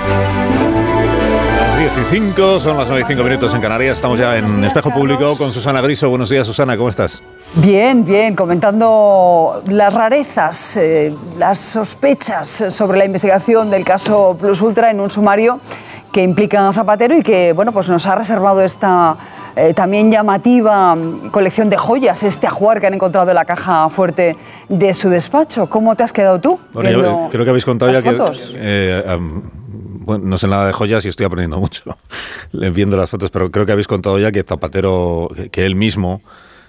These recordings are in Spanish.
15, son las 9:05 minutos en Canarias. Estamos ya en Espejo Público con Susana Griso. Buenos días, Susana, ¿cómo estás? Bien, bien, comentando las rarezas, las sospechas sobre la investigación del caso Plus Ultra en un sumario que implica a Zapatero y que, bueno, pues nos ha reservado esta también llamativa colección de joyas, este ajuar que han encontrado en la caja fuerte de su despacho. ¿Cómo te has quedado tú? Bueno, creo que habéis contado ya fotos? Bueno, no sé nada de joyas y estoy aprendiendo mucho viendo las fotos, pero creo que habéis contado ya que Zapatero, que él mismo,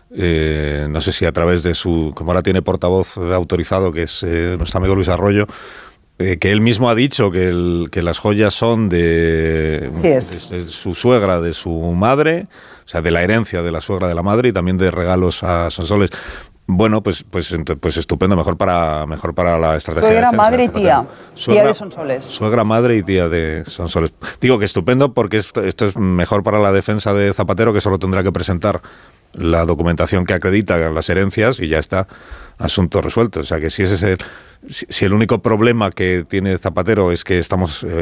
no sé si a través de su, como ahora tiene portavoz autorizado, que es nuestro amigo Luis Arroyo, que él mismo ha dicho que las joyas son de su suegra, de su madre, o sea, de la herencia de la suegra de la madre y también de regalos a Sonsoles. Bueno, pues estupendo, mejor para la estrategia. Suegra, madre y tía. Tía de Sonsoles. Suegra, madre y tía de Sonsoles. Digo que estupendo porque esto es mejor para la defensa de Zapatero, que solo tendrá que presentar la documentación que acredita las herencias y ya está, asunto resuelto. O sea que si el único problema que tiene Zapatero es que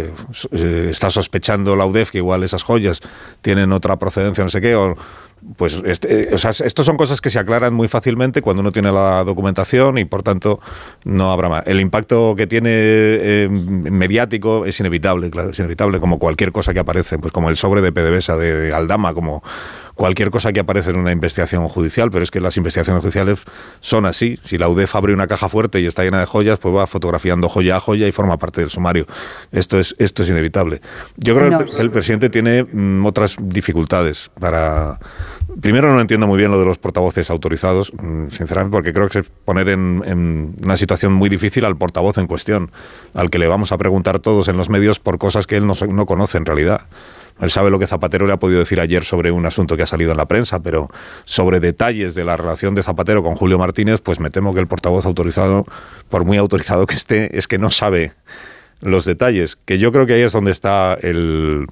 está sospechando la UDEF que igual esas joyas tienen otra procedencia, no sé qué, pues estos son cosas que se aclaran muy fácilmente cuando uno tiene la documentación y por tanto no habrá más. El impacto que tiene mediático es inevitable, claro, es inevitable, como cualquier cosa que aparece, pues como el sobre de PDVSA de Aldama, como cualquier cosa que aparece en una investigación judicial, pero es que las investigaciones judiciales son así. Si la UDEF abre una caja fuerte y está llena de joyas, pues va fotografiando joya a joya y forma parte del sumario. Esto es inevitable. Yo creo que el presidente tiene otras dificultades para... Primero, no entiendo muy bien lo de los portavoces autorizados, sinceramente, porque creo que es poner en una situación muy difícil al portavoz en cuestión, al que le vamos a preguntar todos en los medios por cosas que él no conoce en realidad. Él sabe lo que Zapatero le ha podido decir ayer sobre un asunto que ha salido en la prensa, pero sobre detalles de la relación de Zapatero con Julio Martínez, pues me temo que el portavoz autorizado, por muy autorizado que esté, es que no sabe los detalles, que yo creo que ahí es donde está el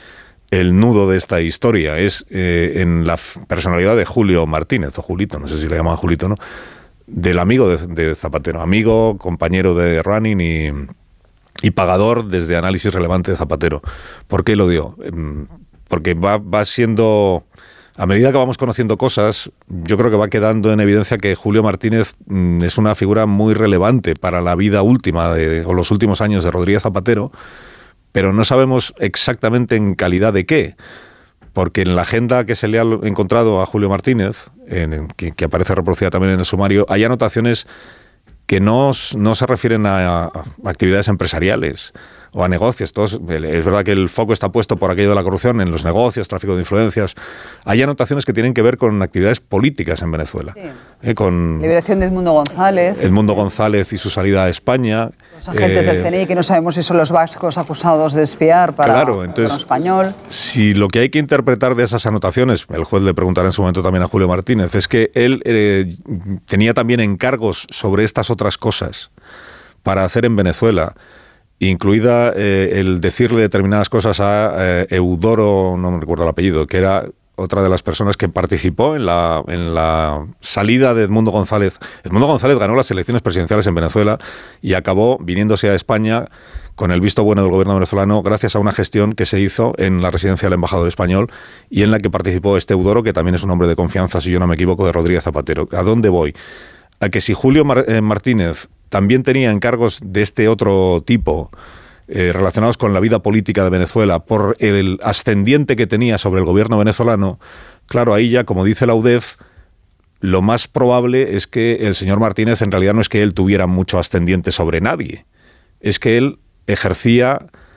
nudo de esta historia, es en la personalidad de Julio Martínez, o Julito, no sé si le llaman Julito o no, del amigo de Zapatero, amigo, compañero de running y pagador desde análisis relevante de Zapatero. ¿Por qué lo digo? Porque va siendo... A medida que vamos conociendo cosas, yo creo que va quedando en evidencia que Julio Martínez es una figura muy relevante para la vida última o los últimos años de Rodríguez Zapatero, pero no sabemos exactamente en calidad de qué. Porque en la agenda que se le ha encontrado a Julio Martínez, que aparece reproducida también en el sumario, hay anotaciones que no se refieren a actividades empresariales o a negocios. Es verdad que el foco está puesto por aquello de la corrupción en los negocios, tráfico de influencias. Hay anotaciones que tienen que ver con actividades políticas en Venezuela. Sí. Con liberación de Edmundo González. Edmundo González y su salida a España. Los agentes del CNI, que no sabemos si son los vascos acusados de espiar para el gobierno español. Si lo que hay que interpretar de esas anotaciones, el juez le preguntará en su momento también a Julio Martínez, es que él tenía también encargos sobre estas otras cosas para hacer en Venezuela, incluida el decirle determinadas cosas a Eudoro, no me recuerdo el apellido, que era otra de las personas que participó en la salida de Edmundo González. Edmundo González ganó las elecciones presidenciales en Venezuela y acabó viniéndose a España con el visto bueno del gobierno venezolano gracias a una gestión que se hizo en la residencia del embajador español y en la que participó este Eudoro, que también es un hombre de confianza, si yo no me equivoco, de Rodríguez Zapatero. ¿A dónde voy? A que si Julio Martínez también tenía encargos de este otro tipo relacionados con la vida política de Venezuela por el ascendiente que tenía sobre el gobierno venezolano, claro, ahí ya, como dice la UDEF, lo más probable es que el señor Martínez en realidad no es que él tuviera mucho ascendiente sobre nadie, es que él ejercía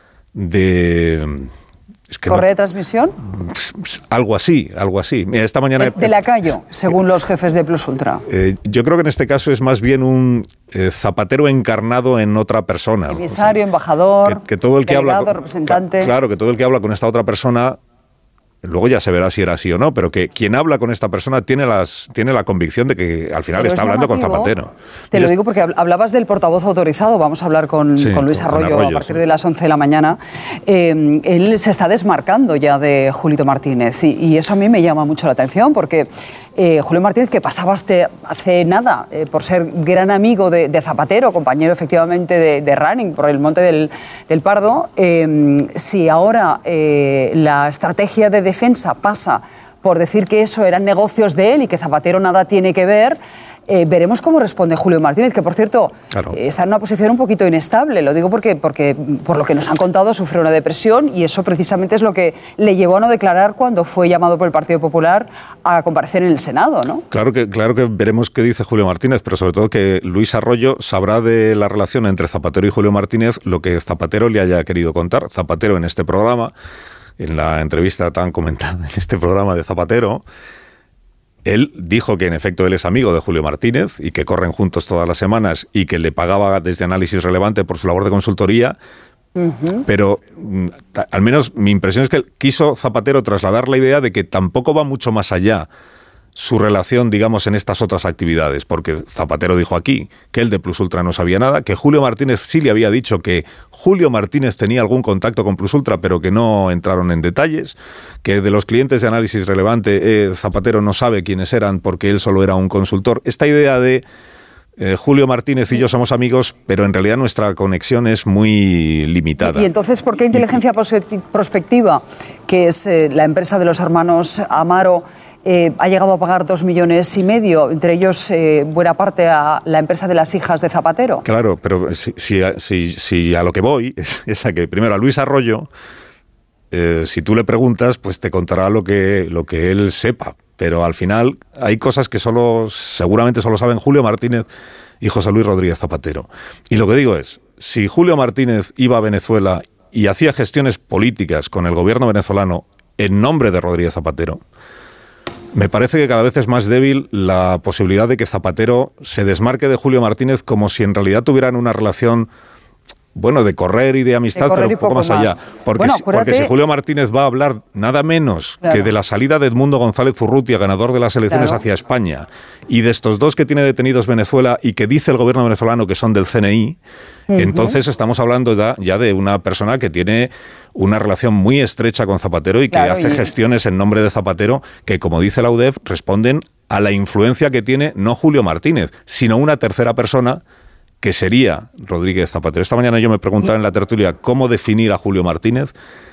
de... ¿Correa de transmisión? Algo así. Mira, esta mañana... De lacayo, según los jefes de Plus Ultra. Yo creo que en este caso es más bien un Zapatero encarnado en otra persona. Emisario, embajador, que todo el que delegado, habla, representante... Claro, que todo el que habla con esta otra persona... Luego ya se verá si era así o no, pero que quien habla con esta persona tiene la convicción de que al final está hablando con Zapatero. Te lo digo porque hablabas del portavoz autorizado, vamos a hablar con Luis Arroyo a partir de las 11 de la mañana. Él se está desmarcando ya de Julito Martínez y eso a mí me llama mucho la atención porque Julio Martínez, que pasaba hace nada por ser gran amigo de Zapatero, compañero efectivamente de running por el Monte del Pardo, si ahora la estrategia de defensa pasa por decir que eso eran negocios de él y que Zapatero nada tiene que ver, veremos cómo responde Julio Martínez, que por cierto está en una posición un poquito inestable. Lo digo porque por lo que nos han contado sufre una depresión y eso precisamente es lo que le llevó a no declarar cuando fue llamado por el Partido Popular a comparecer en el Senado, ¿no? Claro que veremos qué dice Julio Martínez, pero sobre todo que Luis Arroyo sabrá de la relación entre Zapatero y Julio Martínez lo que Zapatero le haya querido contar. Zapatero en este programa, en la entrevista tan comentada en este programa de Zapatero, él dijo que en efecto él es amigo de Julio Martínez y que corren juntos todas las semanas y que le pagaba desde Análisis Relevante por su labor de consultoría, pero al menos mi impresión es que quiso Zapatero trasladar la idea de que tampoco va mucho más allá su relación, digamos, en estas otras actividades, porque Zapatero dijo aquí que él de Plus Ultra no sabía nada, que Julio Martínez sí le había dicho que Julio Martínez tenía algún contacto con Plus Ultra, pero que no entraron en detalles, que de los clientes de Análisis Relevante Zapatero no sabe quiénes eran porque él solo era un consultor. Esta idea de Julio Martínez y yo somos amigos, pero en realidad nuestra conexión es muy limitada. Y entonces, ¿por qué Inteligencia Prospectiva, que es la empresa de los hermanos Amaro, ha llegado a pagar 2,5 millones, entre ellos buena parte a la empresa de las hijas de Zapatero? Claro, pero si a lo que voy es a que primero a Luis Arroyo, si tú le preguntas, pues te contará lo que él sepa, pero al final hay cosas que seguramente solo saben Julio Martínez y José Luis Rodríguez Zapatero. Y lo que digo es, si Julio Martínez iba a Venezuela y hacía gestiones políticas con el gobierno venezolano en nombre de Rodríguez Zapatero, me parece que cada vez es más débil la posibilidad de que Zapatero se desmarque de Julio Martínez como si en realidad tuvieran una relación, bueno, de correr y de amistad, pero un poco más allá. Porque si Julio Martínez va a hablar nada menos que de la salida de Edmundo González Urrutia, ganador de las elecciones hacia España, y de estos dos que tiene detenidos Venezuela y que dice el gobierno venezolano que son del CNI, entonces estamos hablando ya de una persona que tiene una relación muy estrecha con Zapatero y que hace gestiones en nombre de Zapatero que, como dice la UDEF, responden a la influencia que tiene no Julio Martínez, sino una tercera persona que sería Rodríguez Zapatero. Esta mañana yo me preguntaba en la tertulia cómo definir a Julio Martínez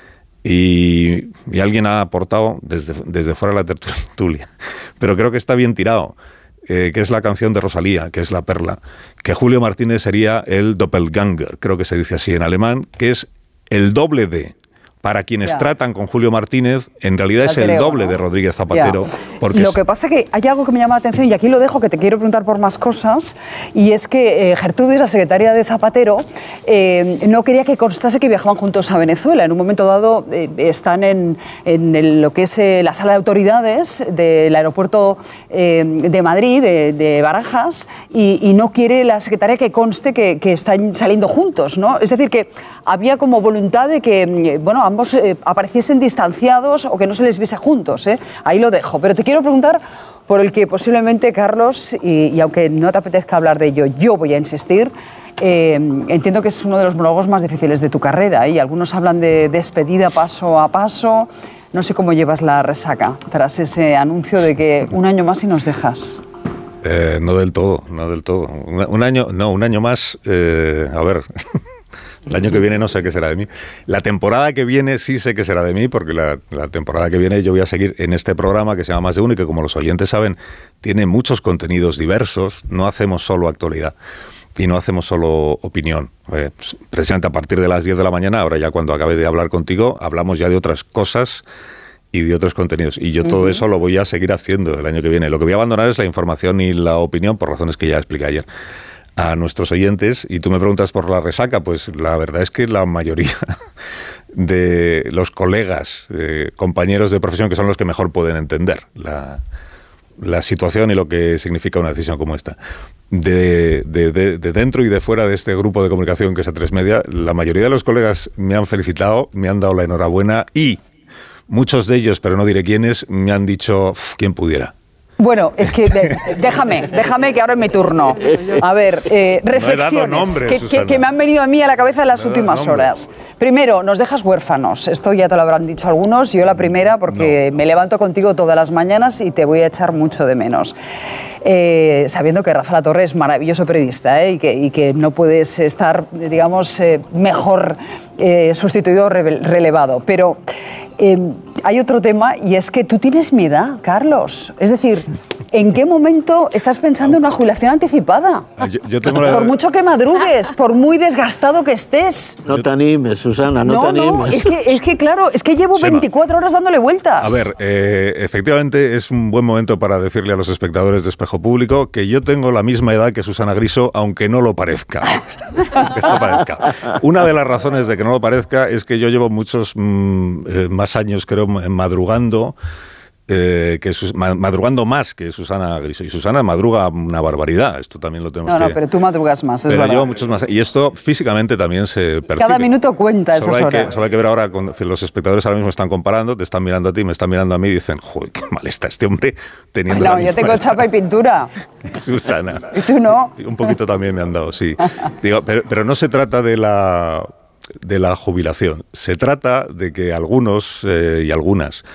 y alguien ha aportado desde fuera de la tertulia, pero creo que está bien tirado, que es la canción de Rosalía, que es La Perla, que Julio Martínez sería el Doppelganger, creo que se dice así en alemán, que es el doble de. Para quienes tratan con Julio Martínez, en realidad es el doble de Rodríguez Zapatero. Porque lo que pasa es que hay algo que me llama la atención, y aquí lo dejo, que te quiero preguntar por más cosas, y es que Gertrudis, la secretaria de Zapatero, no quería que constase que viajaban juntos a Venezuela. En un momento dado están en lo que es la sala de autoridades del aeropuerto de Madrid, de Barajas, y no quiere la secretaria que conste que están saliendo juntos, ¿no? Es decir, que había como voluntad de que, ambos apareciesen distanciados o que no se les viese juntos, ¿eh? Ahí lo dejo. Pero te quiero preguntar por el que posiblemente, Carlos, y aunque no te apetezca hablar de ello, yo voy a insistir. Entiendo que es uno de los monólogos más difíciles de tu carrera, y algunos hablan de despedida paso a paso. No sé cómo llevas la resaca tras ese anuncio de que un año más y nos dejas. No del todo. Un año más, a ver... El año que viene no sé qué será de mí. La temporada que viene sí sé qué será de mí, porque la temporada que viene yo voy a seguir en este programa que se llama Más de Uno y que, como los oyentes saben, tiene muchos contenidos diversos. No hacemos solo actualidad y no hacemos solo opinión. Precisamente a partir de las 10 de la mañana, ahora ya cuando acabe de hablar contigo, hablamos ya de otras cosas y de otros contenidos. Y yo todo eso lo voy a seguir haciendo el año que viene. Lo que voy a abandonar es la información y la opinión, por razones que ya expliqué ayer a nuestros oyentes. Y tú me preguntas por la resaca, pues la verdad es que la mayoría de los colegas, compañeros de profesión, que son los que mejor pueden entender la situación y lo que significa una decisión como esta, de dentro y de fuera de este grupo de comunicación que es A3 Media, la mayoría de los colegas me han felicitado, me han dado la enhorabuena, y muchos de ellos, pero no diré quiénes, me han dicho, quién pudiera. Bueno, es que déjame que ahora es mi turno. A ver, reflexiones no nombre, que me han venido a mí a la cabeza en las últimas horas. Primero, nos dejas huérfanos. Esto ya te lo habrán dicho algunos. Yo la primera, porque me levanto contigo todas las mañanas y te voy a echar mucho de menos. Sabiendo que Rafa Latorre es maravilloso periodista, y que no puedes estar, digamos, mejor sustituido o relevado. Pero hay otro tema, y es que tú tienes mi edad, Carlos. Es decir, ¿en qué momento estás pensando en una jubilación anticipada? Yo tengo Por mucho que madrugues, por muy desgastado que estés. No te animes, Susana, no te animes. Es que claro, es que llevo 24 horas dándole vueltas. A ver, efectivamente es un buen momento para decirle a los espectadores de Espejo Público que yo tengo la misma edad que Susana Griso, aunque no lo parezca. Una de las razones de que no lo parezca es que yo llevo muchos más años, creo, madrugando, madrugando más que Susana Griso. Y Susana madruga una barbaridad, esto también lo tenemos que... No, pero tú madrugas más, es pero verdad. llevo muchos más. Y esto físicamente también se percibe. Cada minuto cuenta esas horas. Solo hay que ver ahora, los espectadores ahora mismo están comparando, te están mirando a ti, me están mirando a mí y dicen, joder, qué mal está este hombre teniendo la misma yo tengo edad. chapa y pintura. Susana. ¿Y tú no? Un poquito también me han dado, sí. Digo, pero no se trata de la jubilación. Se trata de que algunos y algunas,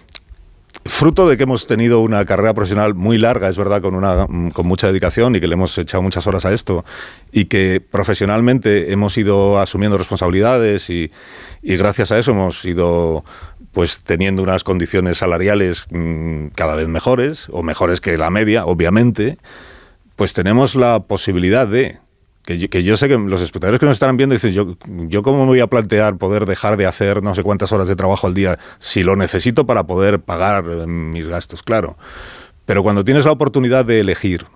fruto de que hemos tenido una carrera profesional muy larga, es verdad, con mucha dedicación y que le hemos echado muchas horas a esto, y que profesionalmente hemos ido asumiendo responsabilidades y gracias a eso hemos ido pues teniendo unas condiciones salariales cada vez mejores, o mejores que la media, obviamente, pues tenemos la posibilidad de... Que yo sé que los espectadores que nos estarán viendo dicen, yo cómo me voy a plantear poder dejar de hacer no sé cuántas horas de trabajo al día si lo necesito para poder pagar mis gastos, claro. Pero cuando tienes la oportunidad de elegir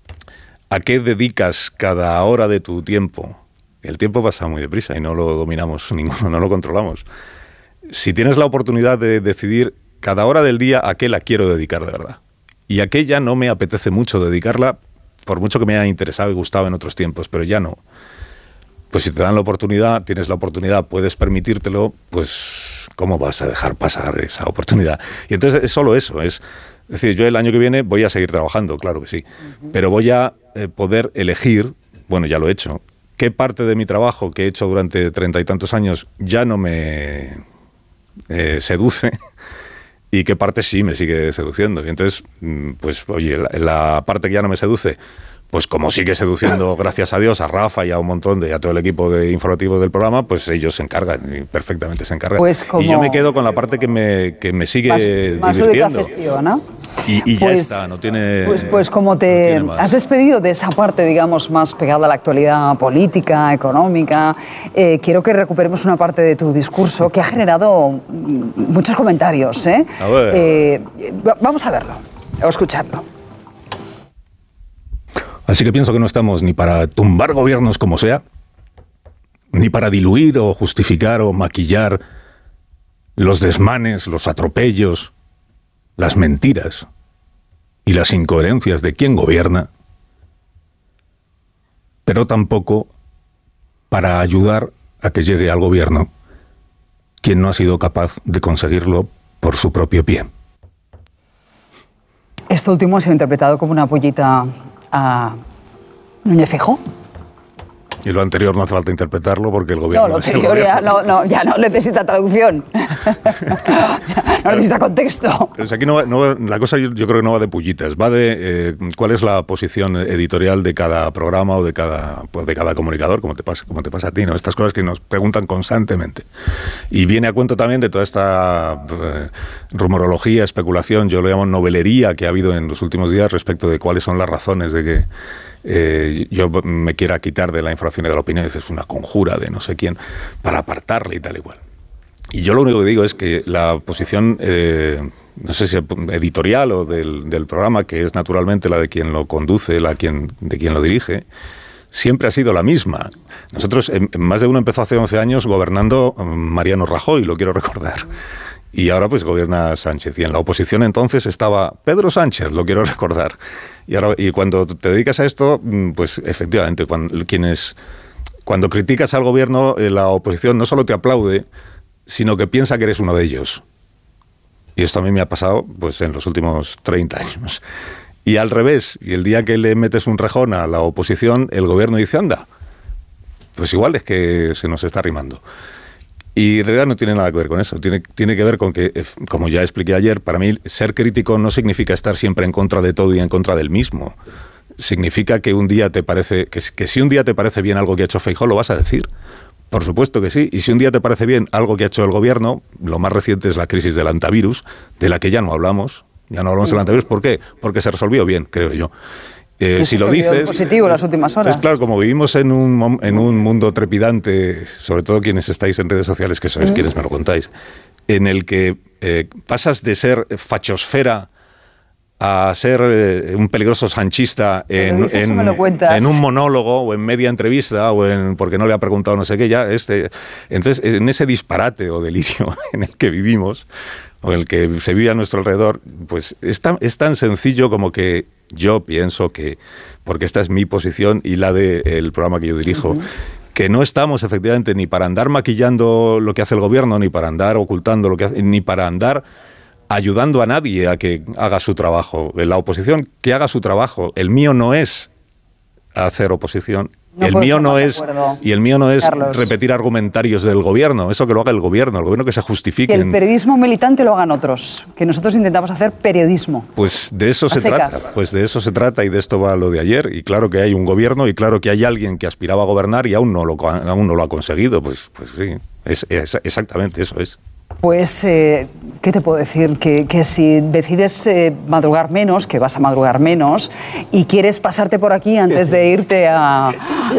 a qué dedicas cada hora de tu tiempo, el tiempo pasa muy deprisa y no lo dominamos ninguno, no lo controlamos. Si tienes la oportunidad de decidir cada hora del día a qué la quiero dedicar de verdad, y a qué ya no me apetece mucho dedicarla, por mucho que me haya interesado y gustado en otros tiempos, pero ya no. Pues si te dan la oportunidad, tienes la oportunidad, puedes permitírtelo, pues ¿cómo vas a dejar pasar esa oportunidad? Y entonces es solo eso, es decir, yo el año que viene voy a seguir trabajando, claro que sí, pero voy a poder elegir, bueno, ya lo he hecho, qué parte de mi trabajo que he hecho durante 30 y tantos años ya no me seduce, y qué parte sí me sigue seduciendo. Y entonces, pues oye, la parte que ya no me seduce, pues como sigue seduciendo, gracias a Dios, a Rafa y a un montón a todo el equipo de informativo del programa, pues ellos se encargan, y perfectamente se encargan. Pues como... Y yo me quedo con la parte que me sigue más divirtiendo. Festiva, ¿no? Y ya está, no tiene... Pues como te has despedido de esa parte, digamos, más pegada a la actualidad política, económica, quiero que recuperemos una parte de tu discurso que ha generado muchos comentarios, ¿eh? A ver. Vamos a verlo, o escucharlo. Así que pienso que no estamos ni para tumbar gobiernos como sea, ni para diluir o justificar o maquillar los desmanes, los atropellos, las mentiras y las incoherencias de quien gobierna, pero tampoco para ayudar a que llegue al gobierno quien no ha sido capaz de conseguirlo por su propio pie. Esto último ha sido interpretado como una pollita a Núñez Feijóo. Y lo anterior no hace falta interpretarlo porque el gobierno... No, lo anterior ya no necesita traducción. No necesita contexto. Pero aquí la cosa yo creo que no va de pullitas, va de cuál es la posición editorial de cada programa o de cada comunicador, como te pasa a ti, ¿no? Estas cosas que nos preguntan constantemente. Y viene a cuento también de toda esta rumorología, especulación, yo lo llamo novelería que ha habido en los últimos días respecto de cuáles son las razones de que yo me quiera quitar de la información y de la opinión. Es una conjura de no sé quién para apartarle y tal y cual. Y yo lo único que digo es que la posición, no sé si editorial o del programa, que es naturalmente la de quien lo conduce, de quien lo dirige, siempre ha sido la misma. Nosotros, más de uno empezó hace 11 años gobernando Mariano Rajoy, lo quiero recordar. Y ahora pues gobierna Sánchez. Y en la oposición entonces estaba Pedro Sánchez, lo quiero recordar. Y cuando te dedicas a esto, pues efectivamente, cuando criticas al gobierno, la oposición no solo te aplaude, sino que piensa que eres uno de ellos. Y esto a mí me ha pasado pues en los últimos 30 años. Y al revés, y el día que le metes un rejón a la oposición, el gobierno dice, anda, pues igual es que se nos está arrimando. Y en realidad no tiene nada que ver con eso, tiene que ver con que, como ya expliqué ayer, para mí ser crítico no significa estar siempre en contra de todo y en contra del mismo. Significa que un día te parece, que si un día te parece bien algo que ha hecho Feijóo, lo vas a decir. Por supuesto que sí. Y si un día te parece bien algo que ha hecho el gobierno, lo más reciente es la crisis del antivirus, de la que ya no hablamos. Ya no hablamos del antivirus. ¿Por qué? Porque se resolvió bien, creo yo. Si lo dices, positivo las últimas horas. Pues claro, como vivimos en un mundo trepidante, sobre todo quienes estáis en redes sociales, que sois quienes me lo contáis, en el que pasas de ser fachosfera a ser un peligroso sanchista en un monólogo o en media entrevista o porque no le ha preguntado no sé qué ya. Entonces, en ese disparate o delirio en el que vivimos, o en el que se vive a nuestro alrededor, pues es tan sencillo como que yo pienso que, porque esta es mi posición y la del programa que yo dirijo, que no estamos efectivamente ni para andar maquillando lo que hace el gobierno, ni para andar ocultando lo que hace, ni para andar ayudando a nadie a que haga su trabajo. La oposición, que haga su trabajo. El mío no es hacer oposición. El mío no es Carlos, repetir argumentarios del gobierno. Eso que lo haga el gobierno que se justifique. Que el periodismo militante lo hagan otros. Que nosotros intentamos hacer periodismo. Pues de eso se trata. Pues de eso se trata y de esto va lo de ayer. Y claro que hay un gobierno y claro que hay alguien que aspiraba a gobernar y aún no lo ha conseguido. Pues sí, exactamente eso es. Pues, ¿qué te puedo decir? Que si decides madrugar menos, que vas a madrugar menos, y quieres pasarte por aquí antes de irte a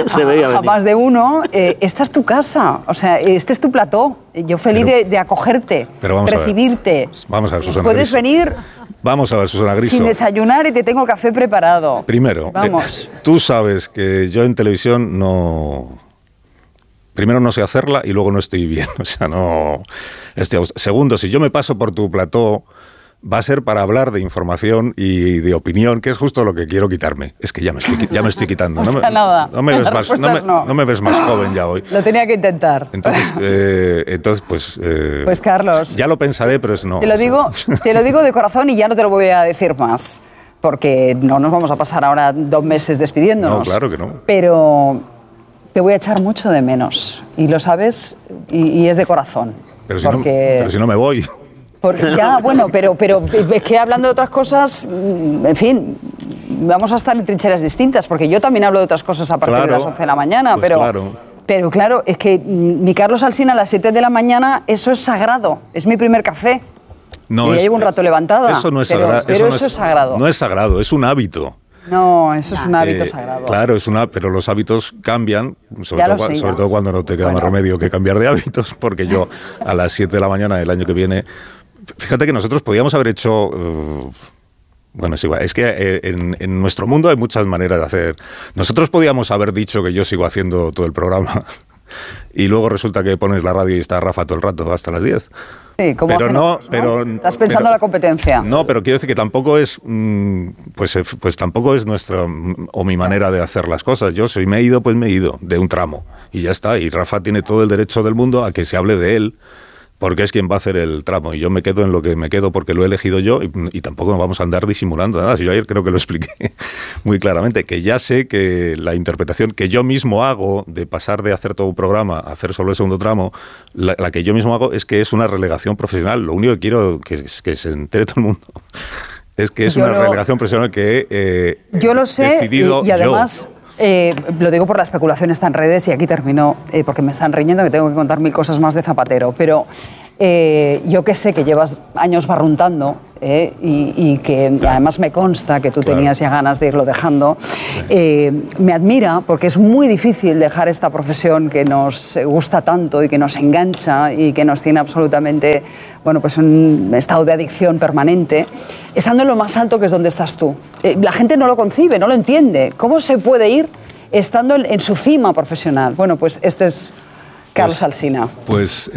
más de uno, esta es tu casa, o sea, este es tu plató. Yo feliz de acogerte, recibirte. Vamos a ver, Susana Puedes Griso. venir... Vamos a ver, Susana Griso. Sin desayunar y te tengo el café preparado. Primero, vamos. Tú sabes que yo en televisión primero no sé hacerla y luego no estoy bien. O sea, no... Segundo, si yo me paso por tu plató, va a ser para hablar de información y de opinión, que es justo lo que quiero quitarme. Es que ya me estoy quitando. No me ves más joven ya hoy. Lo tenía que intentar. Entonces pues... pues Carlos... Ya lo pensaré, pero no. Te lo digo de corazón y ya no te lo voy a decir más. Porque no nos vamos a pasar ahora 2 meses despidiéndonos. No, claro que no. Pero te voy a echar mucho de menos. Y lo sabes, y es de corazón. Pero si no me voy. Ya, bueno, pero es que hablando de otras cosas, en fin, vamos a estar en trincheras distintas, porque yo también hablo de otras cosas a partir de las 11 de la mañana, pues pero claro, es que mi Carlos Alsina a las 7 de la mañana, eso es sagrado, es mi primer café. No, y ya llevo un rato levantada. Eso no es sagrado. Pero eso es sagrado. No es sagrado, es un hábito. No, eso es un hábito sagrado. Claro, pero los hábitos cambian, sobre todo cuando no te queda más remedio que cambiar de hábitos, porque yo a las 7 de la mañana del año que viene... Fíjate que nosotros podíamos haber hecho... bueno, es igual, es que en nuestro mundo hay muchas maneras de hacer... Nosotros podíamos haber dicho que yo sigo haciendo todo el programa y luego resulta que pones la radio y está Rafa todo el rato, hasta las 10. Sí, ¿no? ¿Estás pensando en la competencia? No, pero quiero decir que tampoco es pues tampoco es nuestra o mi manera de hacer las cosas. Yo me he ido de un tramo y ya está. Y Rafa tiene todo el derecho del mundo a que se hable de él, porque es quien va a hacer el tramo. Y yo me quedo en lo que me quedo porque lo he elegido yo y tampoco vamos a andar disimulando nada. Si yo ayer creo que lo expliqué muy claramente, que ya sé que la interpretación que yo mismo hago de pasar de hacer todo un programa a hacer solo el segundo tramo, la que yo mismo hago es que es una relegación profesional. Lo único que quiero que se entere todo el mundo es que es una relegación profesional que yo lo sé decidido y además... lo digo por la especulación, está en redes y aquí termino porque me están riñendo que tengo que contar 1000 cosas más de Zapatero, pero yo que sé que llevas años barruntando y que además me consta que tú tenías ya ganas de irlo dejando, me admira porque es muy difícil dejar esta profesión que nos gusta tanto y que nos engancha y que nos tiene absolutamente, bueno, pues un estado de adicción permanente, estando en lo más alto que es donde estás tú. La gente no lo concibe, no lo entiende. ¿Cómo se puede ir estando en su cima profesional? Bueno, pues este es Carlos Alsina. Pues